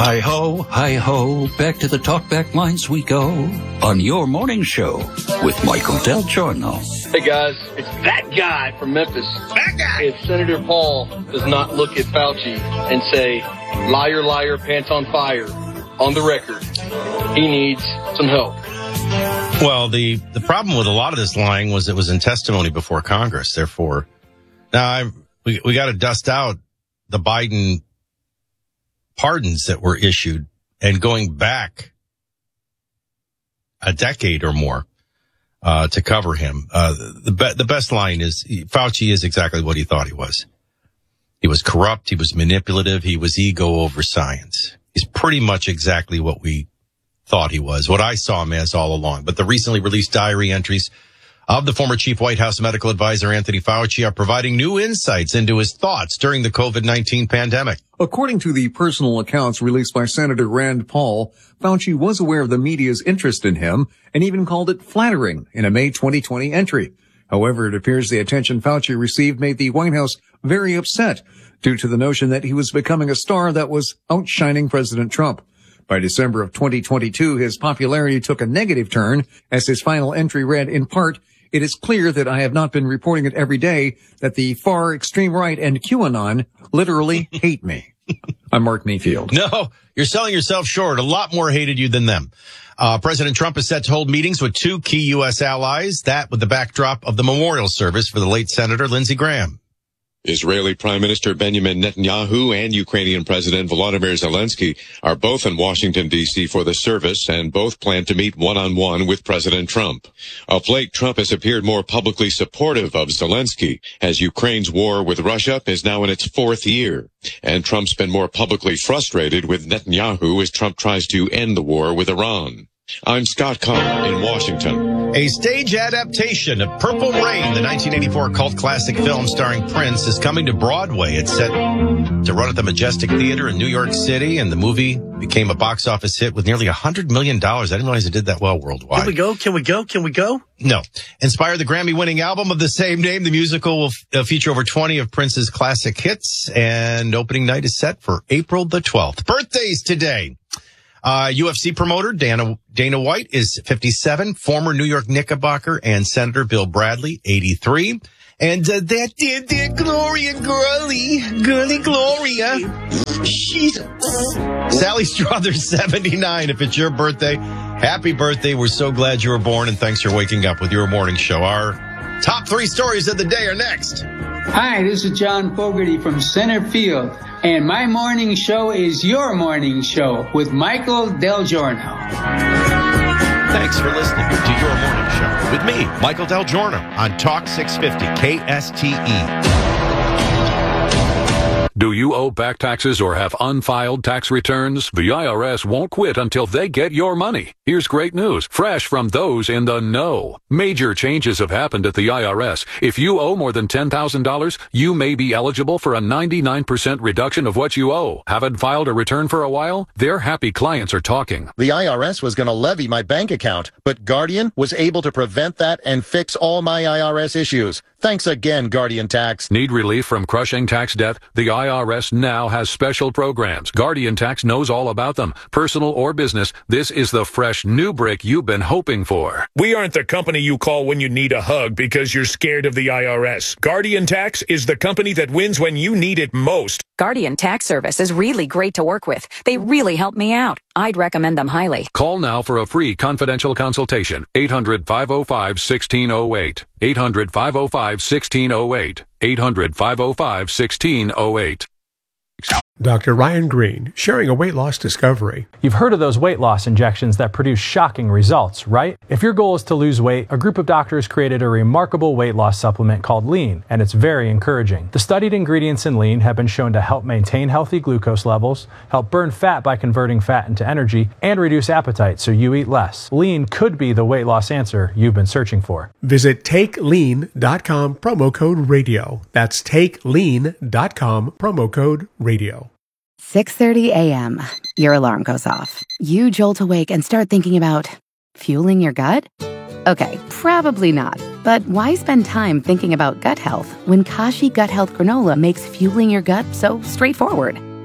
Hi-ho, back to the talkback lines we go on your morning show with Michael Del Giorno. Hey guys, it's that guy from Memphis. That guy! If Senator Paul does not look at Fauci and say, liar, liar, pants on fire, on the record, he needs some help. Well, the problem with a lot of this lying was it was in testimony before Congress. Therefore, now we got to dust out the Biden pardons that were issued and going back a decade or more to cover him. The best line is Fauci is exactly what he thought he was. He was corrupt. He was manipulative. He was ego over science. He's pretty much exactly what we thought he was, what I saw him as all along. But the recently released diary entries of the former chief White House medical advisor Anthony Fauci are providing new insights into his thoughts during the COVID-19 pandemic. According to the personal accounts released by Senator Rand Paul, Fauci was aware of the media's interest in him and even called it flattering in a May 2020 entry. However, it appears the attention Fauci received made the White House very upset due to the notion that he was becoming a star that was outshining President Trump. By December of 2022, his popularity took a negative turn as his final entry read, in part, "It is clear that I have not been reporting it every day that the far extreme right and QAnon literally hate me." I'm Mark Mayfield. No, you're selling yourself short. A lot more hated you than them. President Trump is set to hold meetings with two key U.S. allies, that with the backdrop of the memorial service for the late Senator Lindsey Graham. Israeli Prime Minister Benjamin Netanyahu and Ukrainian President Volodymyr Zelensky are both in Washington, D.C. for the service, and both plan to meet one-on-one with President Trump. Of late, Trump has appeared more publicly supportive of Zelensky, as Ukraine's war with Russia is now in its fourth year. And Trump's been more publicly frustrated with Netanyahu as Trump tries to end the war with Iran. I'm Scott Conn in Washington. A stage adaptation of Purple Rain, the 1984 cult classic film starring Prince, is coming to Broadway. It's set to run at the Majestic Theater in New York City, and the movie became a box office hit with nearly $100 million. I didn't realize it did that well worldwide. Can we go? No. Inspired the Grammy-winning album of the same name, the musical will feature over 20 of Prince's classic hits, and opening night is set for April the 12th. Birthdays today. UFC promoter Dana White is 57, former New York Knickerbocker and Senator Bill Bradley, 83. And that Gloria girly Gloria, she's Sally Struthers, 79. If it's your birthday, happy birthday. We're so glad you were born, and thanks for waking up with your morning show. Our top three stories of the day are next. Hi, this is John Fogerty from Center Field, and my morning show is your morning show with Michael Del Giorno. Thanks for listening to Your Morning Show with me, Michael Del Giorno, on Talk 650 KSTE. Do you owe back taxes or have unfiled tax returns? The IRS won't quit until they get your money. Here's great news, fresh from those in the know. Major changes have happened at the IRS. If you owe more than $10,000, you may be eligible for a 99% reduction of what you owe. Haven't filed a return for a while? Their happy clients are talking. The IRS was going to levy my bank account, but Guardian was able to prevent that and fix all my IRS issues. Thanks again, Guardian Tax. Need relief from crushing tax debt? The IRS now has special programs. Guardian Tax knows all about them. Personal or business, this is the fresh new brick you've been hoping for. We aren't the company you call when you need a hug because you're scared of the IRS. Guardian Tax is the company that wins when you need it most. Guardian Tax Service is really great to work with. They really help me out. I'd recommend them highly. Call now for a free confidential consultation. 800-505-1608. 800-505-1608. 800-505-1608. Dr. Ryan Green, sharing a weight loss discovery. You've heard of those weight loss injections that produce shocking results, right? If your goal is to lose weight, a group of doctors created a remarkable weight loss supplement called Lean, and it's very encouraging. The studied ingredients in Lean have been shown to help maintain healthy glucose levels, help burn fat by converting fat into energy, and reduce appetite so you eat less. Lean could be the weight loss answer you've been searching for. Visit TakeLean.com, promo code radio. That's TakeLean.com, promo code radio. 6:30 a.m. Your alarm goes off. You jolt awake and start thinking about fueling your gut? Okay, probably not. But why spend time thinking about gut health when Kashi Gut Health Granola makes fueling your gut so straightforward?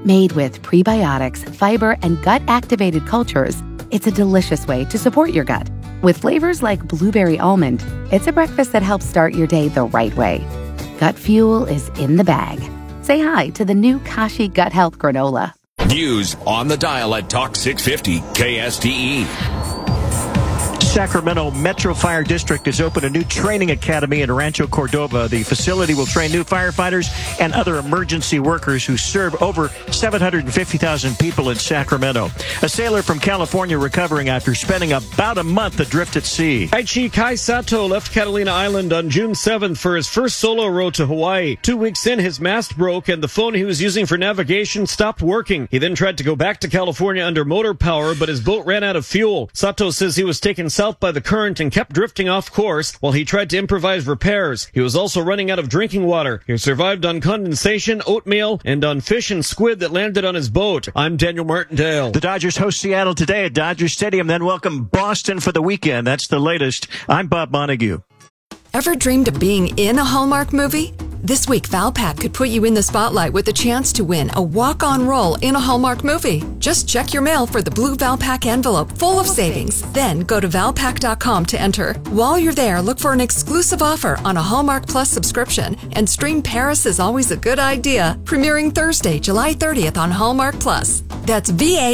Made with prebiotics, fiber, and gut-activated cultures, it's a delicious way to support your gut. With flavors like blueberry almond, it's a breakfast that helps start your day the right way. Gut Fuel is in the bag. Say hi to the new Kashi Gut Health Granola. News on the dial at Talk 650 KSTE. Sacramento Metro Fire District has opened a new training academy in Rancho Cordova. The facility will train new firefighters and other emergency workers who serve over 750,000 people in Sacramento. A sailor from California recovering after spending about a month adrift at sea. Aichi Kai Sato left Catalina Island on June 7th for his first solo row to Hawaii. 2 weeks in, his mast broke and the phone he was using for navigation stopped working. He then tried to go back to California under motor power, but his boat ran out of fuel. Sato says he was taken south by the current and kept drifting off course while he tried to improvise repairs. He was also running out of drinking water. He survived on condensation, oatmeal, and on fish and squid that landed on his boat. I'm Daniel Martindale. The Dodgers host Seattle today at Dodger Stadium, then welcome Boston for the weekend. That's the latest. I'm Bob Montague. Ever dreamed of being in a Hallmark movie? This week, Valpak could put you in the spotlight with a chance to win a walk-on role in a Hallmark movie. Just check your mail for the blue Valpak envelope full of savings. Then go to Valpak.com to enter. While you're there, look for an exclusive offer on a Hallmark Plus subscription and stream Paris is Always a Good Idea, premiering Thursday, July 30th on Hallmark Plus. That's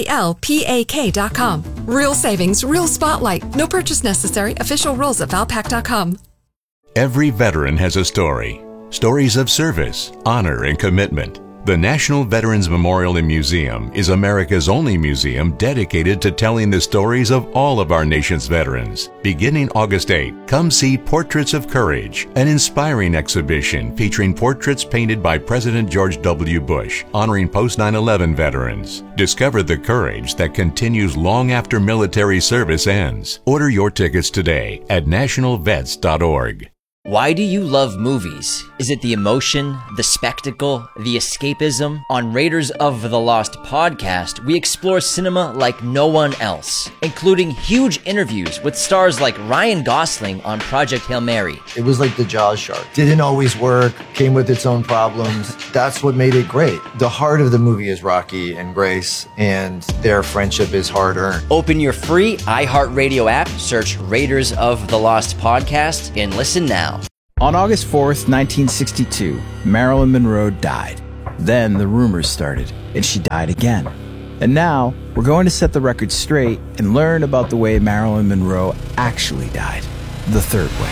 VALPAK.com. Real savings, real spotlight. No purchase necessary. Official rules at Valpak.com. Every veteran has a story. Stories of service, honor, and commitment. The National Veterans Memorial and Museum is America's only museum dedicated to telling the stories of all of our nation's veterans. Beginning August 8, come see Portraits of Courage, an inspiring exhibition featuring portraits painted by President George W. Bush, honoring post-9/11 veterans. Discover the courage that continues long after military service ends. Order your tickets today at nationalvets.org. Why do you love movies? Is it the emotion, the spectacle, the escapism? On Raiders of the Lost podcast, we explore cinema like no one else, including huge interviews with stars like Ryan Gosling on Project Hail Mary. It was like the Jaws shark. Didn't always work, came with its own problems. That's what made it great. The heart of the movie is Rocky and Grace, and their friendship is hard-earned. Open your free iHeartRadio app, search Raiders of the Lost podcast, and listen now. On August 4th, 1962, Marilyn Monroe died. Then the rumors started, and she died again. And now, we're going to set the record straight and learn about the way Marilyn Monroe actually died. The third way.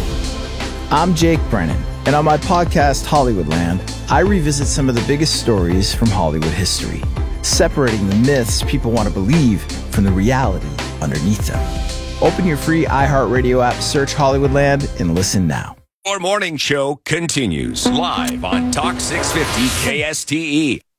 I'm Jake Brennan, and on my podcast, Hollywoodland, I revisit some of the biggest stories from Hollywood history, separating the myths people want to believe from the reality underneath them. Open your free iHeartRadio app, search Hollywoodland, and listen now. Our morning show continues live on Talk 650 KSTE.